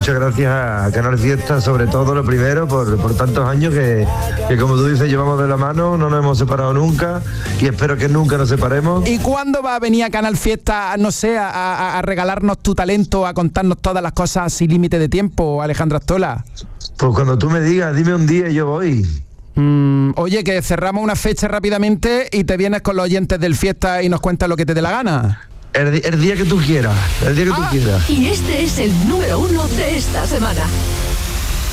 muchas gracias a Canal Fiesta, sobre todo lo primero, por tantos años que como tú dices, llevamos de la mano, no nos hemos separado nunca y espero que nunca nos separemos. ¿Y cuándo va a venir a Canal Fiesta, no sé, a regalarnos tu talento, a contarnos todas las cosas sin límite de tiempo, Alejandro Astola? Pues cuando tú me digas, dime un día y yo voy. Oye, que cerramos una fecha rápidamente y te vienes con los oyentes del Fiesta y nos cuentas lo que te dé la gana. El día que tú quieras, el día que tú quieras. Y este es el número 1 de esta semana.